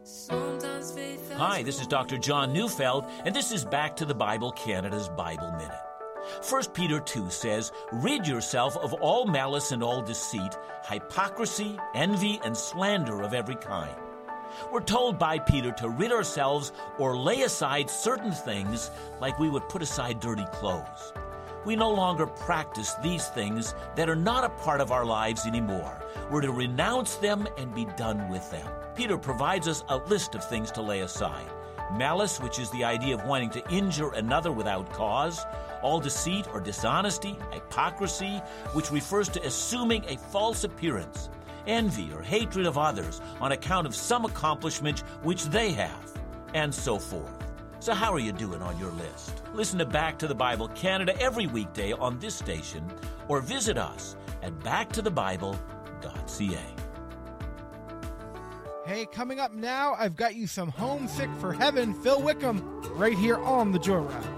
Hi, this is Dr. John Neufeld, and this is Back to the Bible Canada's Bible Minute. 1 Peter 2 says, "Rid yourself of all malice and all deceit, hypocrisy, envy, and slander of every kind." We're told by Peter to rid ourselves or lay aside certain things like we would put aside dirty clothes. We no longer practice these things that are not a part of our lives anymore. We're to renounce them and be done with them. Peter provides us a list of things to lay aside. Malice, which is the idea of wanting to injure another without cause. All deceit or dishonesty. Hypocrisy, which refers to assuming a false appearance. Envy or hatred of others on account of some accomplishment which they have, and so forth. So how are you doing on your list? Listen to Back to the Bible Canada every weekday on this station, or visit us at backtothebible.ca. Hey, coming up now, I've got you some Homesick for Heaven, Phil Wickham, right here on The Joyride.